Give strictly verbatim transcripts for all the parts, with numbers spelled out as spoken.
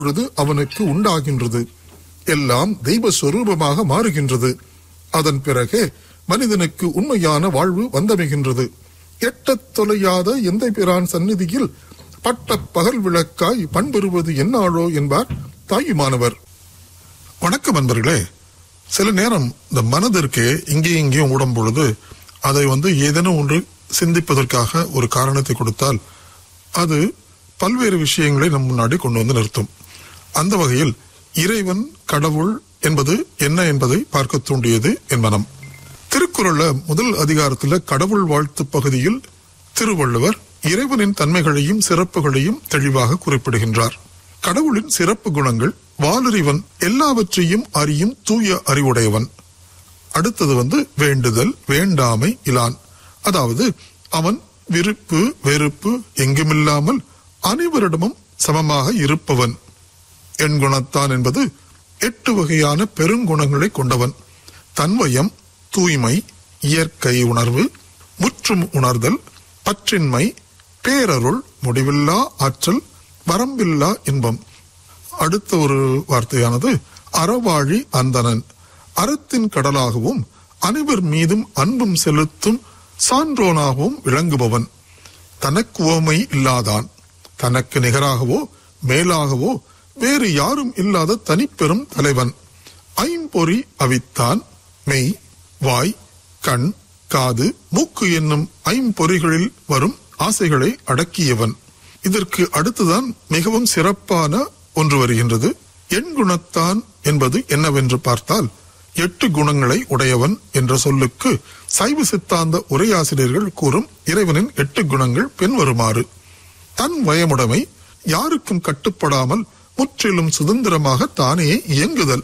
பொழுது அவனுக்கு உண்டாகின்றது. எல்லாம் தெய்வ சொரூபமாக மாறுகின்றது. அதன் பிறகு மனிதனுக்கு உண்மையான வாழ்வு வந்தமைகின்றது. எட்டத் தொலையாத எந்தை பிரான் சந்நிதியில் பட்ட பகல் விளக்காய் பண்பெறுவது என்னாளோ என்பார் தாயுமானவர். வணக்கம் நண்பர்களே. சில நேரம் இந்த மனதிற்கு இங்கேயும் இங்கேயும் ஓடும் பொழுது அதை வந்து ஏதேனும் ஒன்று சிந்திப்பதற்காக ஒரு காரணத்தை கொடுத்தால் அது பல்வேறு விஷயங்களை நம் முன்னாடி கொண்டு வந்து நிறுத்தும். அந்த வகையில் இறைவன் கடவுள் என்பது என்ன என்பதை பார்க்க தூண்டியது என் மனம். திருக்குறள்ல முதல் அதிகாரத்துல கடவுள் வாழ்த்து பகுதியில் திருவள்ளுவர் இறைவனின் தன்மைகளையும் சிறப்புகளையும் தெளிவாக குறிப்பிடுகின்றார். கடவுளின் சிறப்பு குணங்கள்: வாலறிவன், எல்லாவற்றையும் அறியும் தூய அறிவுடையவன். அடுத்தது வந்து வேண்டுதல், வேண்டாமை இலான், அதாவது அவன் விருப்பு வெறுப்பு எங்குமில்லாமல் அனைவரிடமும் சமமாக இருப்பவன். எண்குணத்தான் என்பது எட்டு வகையான பெருங்குணங்களை கொண்டவன். தன்வயம், தூய்மை, இயற்கை உணர்வு, முற்றும் உணர்தல், பற்றின்மை, பேரருள், முடிவில்லா ஆற்றல், வரம்பில்லா இன்பம். அடுத்த ஒரு வார்த்தையானது அறவாழி அந்தணன், அறத்தின் கடலாகவும் அனைவர் மீதும் அன்பும் செலுத்தும் சான்றோனாகவும் விளங்குபவன். தனக்கு உவமை இல்லாதான், தனக்கு நிகராகவோ மேலாகவோ வேறு யாரும் இல்லாத தனிப்பெரும் தலைவன். ஐம்பொறி அவித்தான், மெய், வாய், கண், காது, மூக்கு என்னும் ஐம்பொறிகளில் வரும் ஆசைகளை அடக்கியவன். இதற்கு அடுத்துதான் மிகவும் சிறப்பான ஒன்று வருகின்றது. எண்குணத்தான் என்பது என்னவென்று பார்த்தால், எட்டு குணங்களை உடையவன் என்ற சொல்லுக்கு சைவ சித்தாந்த உரையாசிரியர்கள் கூறும் இறைவனின் எட்டு குணங்கள் பின்வருமாறு: தன் வயமுடைமை, யாருக்கும் கட்டுப்படாமல் முற்றிலும் சுதந்திரமாக தானே இயங்குதல்.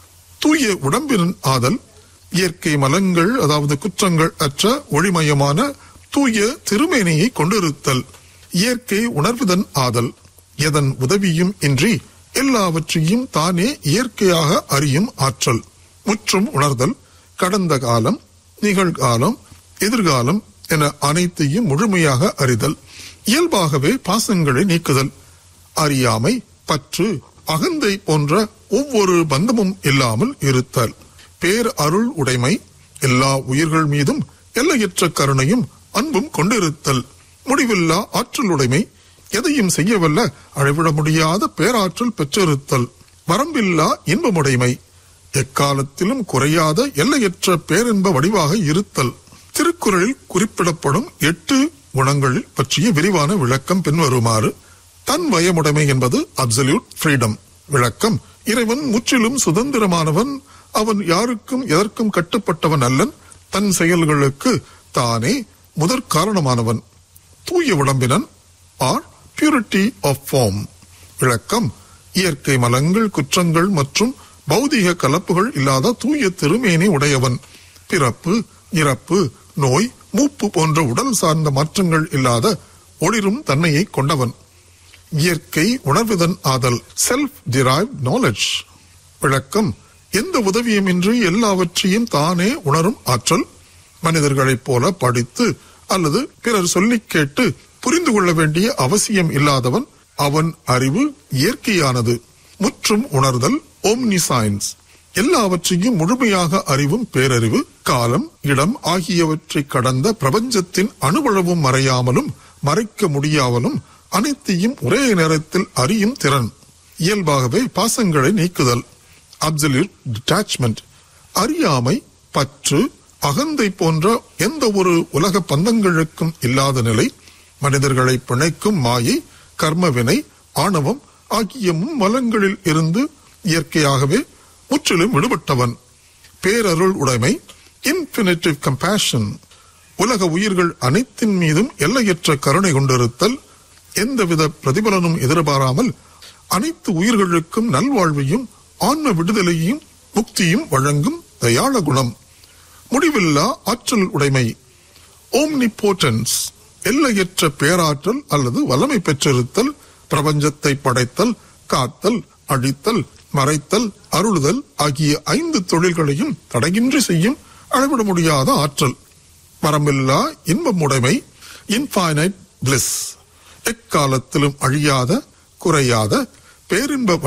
தூய உடம்பின் ஆதல், இயற்கை மலங்கள் அதாவது குற்றங்கள் அற்ற ஒளிமயமான தூய திருமேனியை கொண்டிருத்தல். இயற்கை உணர்வுதன் ஆதல், எதன் உதவியும் இன்றி எல்லாவற்றையும் தானே இயற்கையாக அறியும் ஆற்றல். முற்றும் உணர்தல், கடந்த காலம், நிகழ்காலம், எதிர்காலம் என அனைத்தையும் முழுமையாக அறிதல். இயல்பாகவே பாசங்களை நீக்குதல். அறியாமை, பற்று, அகந்தை போன்ற ஒவ்வொரு பந்தமும் இல்லாமல் இருத்தல். பேர் அருள் உடைமை, எல்லா உயிர்கள் மீதும் எல்லையற்ற கருணையும் அன்பும் கொண்டிருத்தல். முடிவில்லா ஆற்றல் உடைமை, எதையும் செய்யவல்ல அளவிட முடியாத பேராற்றல் பெற்றிருத்தல். வரம்பில்லா இன்பமுடைமை, எக்காலத்திலும் குறையாத எல்லையற்ற பேரின்ப வடிவாக இருத்தல். திருக்குறளில் குறிப்பிடப்படும் எட்டு குணங்கள் பற்றிய விரிவான விளக்கம் பின்வருமாறு: தன் வயமுடைமை என்பது அப்சல்யூட் ஃப்ரீடம். விளக்கம்: இறைவன் முற்றிலும் சுதந்திரமானவன். அவன் யாருக்கும் எதற்கும் கட்டுப்பட்டவன் அல்லன். தன் செயல்களுக்கு தானே முதற் காரணமானவன். தூய உடம்பினன் ஆர் பியூரிட்டி ஆஃப் ஃபார்ம். விளக்கம்: இயற்கை மலங்கள், குற்றங்கள் மற்றும் பௌதிக கலப்புகள் இல்லாத தூய திருமேனி உடையவன். பிறப்பு, இறப்பு, நோய், மூப்பு போன்ற உடல் சார்ந்த மாற்றங்கள் இல்லாத ஒளிரும் தன்மையை கொண்டவன். இயற்கை உணர்வுதன் ஆதல், செல்ஃப் டிரைவ்ட் நாலேஜ். விளக்கம்: எந்த உதவியுமின்றி எல்லாவற்றையும் தானே உணரும் ஆற்றல். மனிதர்களைப் போல படித்து அல்லது பிறர் சொல்லி கேட்டு புரிந்து கொள்ள வேண்டிய அவசியம் இல்லாதவன். அவன் அறிவு இயற்கையானது. முற்றும் உணர்தல், ஓம்னிசைன்ஸ். எல்லாவற்றையும் முழுமையாக அறிவும் பேரறிவு. காலம், இடம் ஆகியவற்றை கடந்த பிரபஞ்சத்தின் அணுவளவும் மறையாமலும் மறைக்க முடியாமலும் அனைத்தையும் ஒரே நேரத்தில் அறியும் திறன். இயல்பாகவே பாசங்களை நீக்குதல், அப்சல்யூட் டிட்டாச்மெண்ட். அறியாமை, பற்று, அகந்தை போன்ற எந்த ஒரு உலக பந்தங்களுக்கும் இல்லாத நிலை. மனிதர்களை பிணைக்கும் மாயை, கர்மவினை, ஆணவம் ஆகிய மும்மலங்களில் இருந்து இயற்கையாகவே முற்றிலும் விடுபட்டவன். பேரருள் உடைமை, இன்ஃபினிட்டிவ் கம்பேஷன். உலக உயிர்கள் அனைத்தின் மீதும் எல்லையற்ற கருணை கொண்டிருத்தல். எந்தவித பிரதிபலனும் எதிர்பாராமல் அனைத்து உயிர்களுக்கும் நல்வாழ்வையும் ஆன்ம விடுதலையும் முக்தியும் வழங்கும் தயாள குணம். முடிவில்லா ஆற்றல் உடைமை, ஓம்னிபோட்டன்ஸ். எல்லையற்ற பேராற்றல் அல்லது வல்லமை பெற்றிருத்தல். பிரபஞ்சத்தை படைத்தல், காத்தல், அழித்தல், மறைத்தல், அருளுதல் ஆகிய ஐந்து தொழில்களையும் தடையின்றி செய்யும் அளவிட முடியாத ஆற்றல். வரம்பில்லா இன்பம் உடைமை, இன்ஃபைனைட் பிளிஸ். எக்காலத்திலும் அழியாத, குறையாத, பேரின்ப